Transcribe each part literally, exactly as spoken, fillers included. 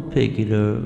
pick it up.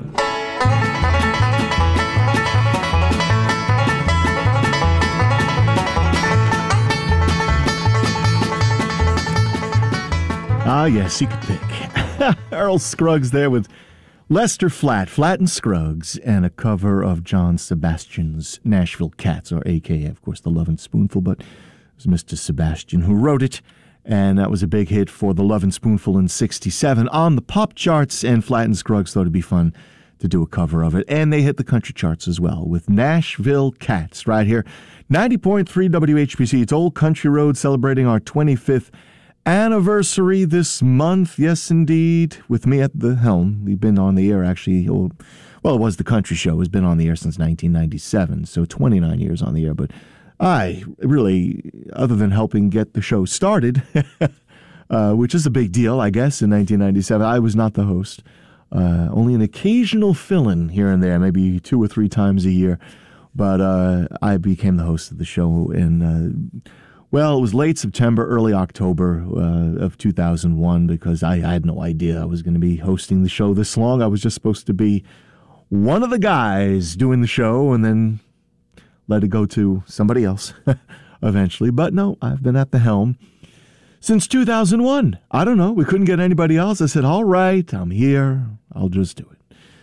Ah, yes, he could pick. Earl Scruggs there with Lester Flatt, Flatt and Scruggs, and a cover of John Sebastian's Nashville Cats, or A K A, of course, The Lovin' Spoonful, but it was Mister Sebastian who wrote it, and that was a big hit for The Lovin' Spoonful in sixty-seven on the pop charts, and Flatt and Scruggs thought it'd be fun to do a cover of it, and they hit the country charts as well with Nashville Cats right here. ninety point three W H B C, it's Old Country Road, celebrating our twenty-fifth anniversary this month. Yes, indeed. With me at the helm. We've been on the air, actually. Oh, well, it was the country show. It's been on the air since nineteen ninety-seven, so twenty-nine years on the air. But I really, other than helping get the show started, uh, which is a big deal, I guess, in nineteen ninety-seven, I was not the host. Uh, only an occasional fill-in here and there, maybe two or three times a year. But uh, I became the host of the show in... Uh, Well, it was late September, early October uh, of two thousand one, because I, I had no idea I was going to be hosting the show this long. I was just supposed to be one of the guys doing the show and then let it go to somebody else eventually. But no, I've been at the helm since two thousand one. I don't know. We couldn't get anybody else. I said, all right, I'm here. I'll just do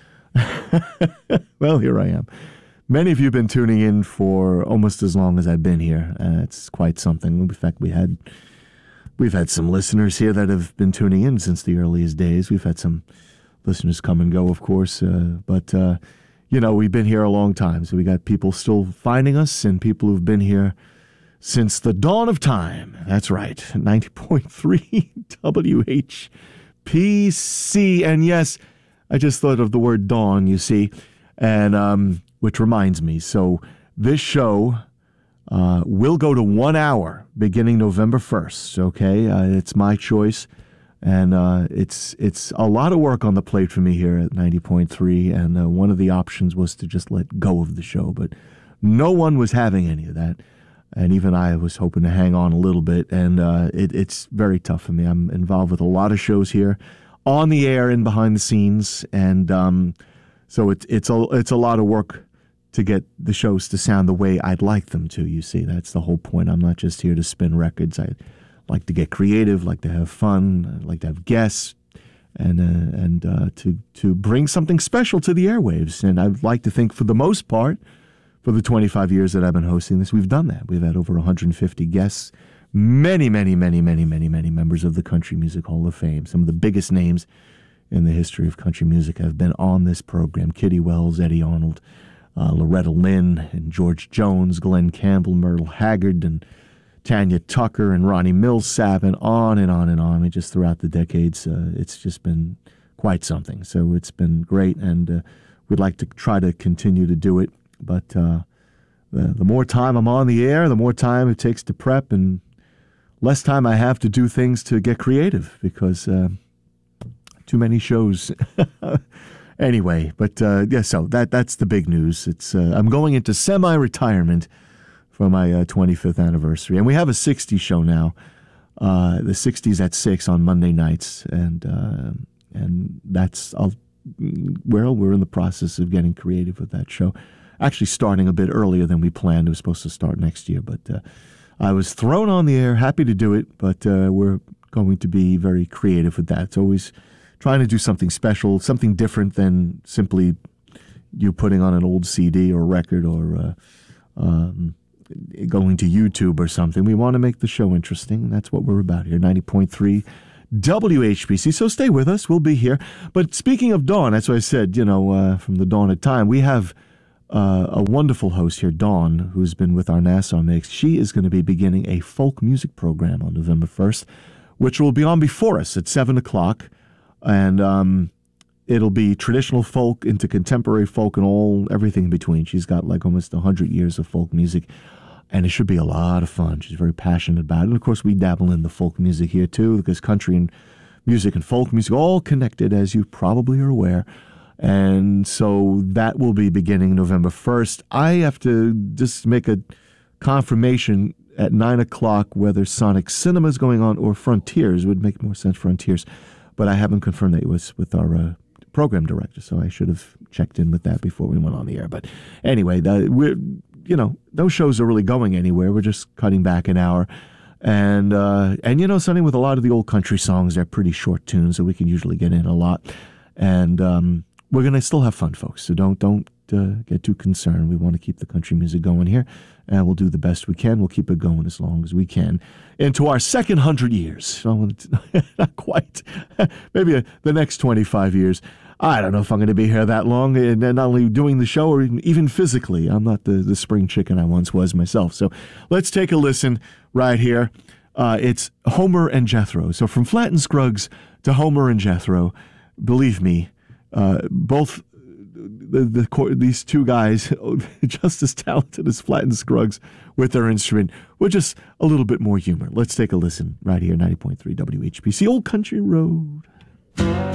it. Well, here I am. Many of you have been tuning in for almost as long as I've been here. Uh, it's quite something. In fact, we had we've had some listeners here that have been tuning in since the earliest days. We've had some listeners come and go, of course, uh, but uh, you know, we've been here a long time. So we got people still finding us, and people who've been here since the dawn of time. That's right, ninety point three W H P C. And yes, I just thought of the word dawn. You see, and um. Which reminds me, so this show uh, will go to one hour beginning November first, okay? Uh, it's my choice, and uh, it's it's a lot of work on the plate for me here at ninety point three, and uh, one of the options was to just let go of the show, but no one was having any of that, and even I was hoping to hang on a little bit, and uh, it, it's very tough for me. I'm involved with a lot of shows here, on the air and behind the scenes, and um, so it's it's a it's a lot of work to get the shows to sound the way I'd like them to, you see. That's the whole point. I'm not just here to spin records. I like to get creative, like to have fun, I like to have guests, and uh, and uh, to, to bring something special to the airwaves. And I'd like to think, for the most part, for the twenty-five years that I've been hosting this, we've done that. We've had over one hundred fifty guests, many, many, many, many, many, many members of the Country Music Hall of Fame. Some of the biggest names in the history of country music have been on this program. Kitty Wells, Eddie Arnold, Uh, Loretta Lynn, and George Jones, Glenn Campbell, Myrtle Haggard, and Tanya Tucker, and Ronnie Millsap, and on and on and on. I mean, just throughout the decades, uh, it's just been quite something. So it's been great, and uh, we'd like to try to continue to do it. But uh, the, the more time I'm on the air, the more time it takes to prep, and less time I have to do things to get creative, because uh, too many shows. Anyway, but uh, yeah, so that that's the big news. It's uh, I'm going into semi-retirement for my uh, twenty-fifth anniversary, and we have a sixties show now. Uh, the sixties at six on Monday nights, and uh, and that's I'll, well, we're in the process of getting creative with that show. Actually, starting a bit earlier than we planned. It was supposed to start next year, but uh, I was thrown on the air. Happy to do it, but uh, we're going to be very creative with that. It's always trying to do something special, something different than simply you putting on an old C D or record, or uh, um, going to YouTube or something. We want to make the show interesting, and that's what we're about here, ninety point three W H B C. So stay with us. We'll be here. But speaking of Dawn, that's what I said, you know, uh, from the dawn of time, we have uh, a wonderful host here, Dawn, who's been with our Nassau Mix. She is going to be beginning a folk music program on November first, which will be on before us at seven o'clock. And um, it'll be traditional folk into contemporary folk and all everything in between. She's got like almost one hundred years of folk music, and it should be a lot of fun. She's very passionate about it. And, of course, we dabble in the folk music here, too, because country and music and folk music all connected, as you probably are aware. And so that will be beginning November first. I have to just make a confirmation at nine o'clock whether Sonic Cinema is going on or Frontiers. It would make more sense, Frontiers. But I haven't confirmed that with, with our uh, program director, so I should have checked in with that before we went on the air. But anyway, the, we're, you know, those shows are really going anywhere. We're just cutting back an hour. And, uh, and you know, something with a lot of the old country songs, they're pretty short tunes, so we can usually get in a lot. And um, we're going to still have fun, folks, so don't, don't uh, get too concerned. We want to keep the country music going here, and we'll do the best we can. We'll keep it going as long as we can into our second hundred years. Not quite. Maybe a, the next twenty-five years. I don't know if I'm going to be here that long, and not only doing the show or even physically. I'm not the, the spring chicken I once was myself. So let's take a listen right here. Uh, it's Homer and Jethro. So from Flatt and Scruggs to Homer and Jethro, believe me, uh, both the, the these two guys, just as talented as Flatt and Scruggs with their instrument, with just a little bit more humor. Let's take a listen right here, ninety point three W H B C, Old Country Road.